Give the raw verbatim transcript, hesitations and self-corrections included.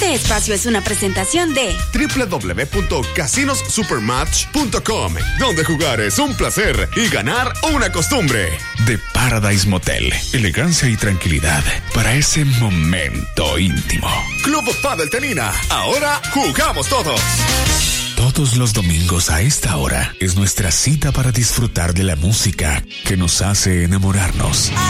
Este espacio es una presentación de doble u doble u doble u punto casinos supermatch punto com, donde jugar es un placer y ganar una costumbre. The Paradise Motel, elegancia y tranquilidad para ese momento íntimo. Club Padel Tenina, ahora jugamos todos. Todos los domingos a esta hora es nuestra cita para disfrutar de la música que nos hace enamorarnos.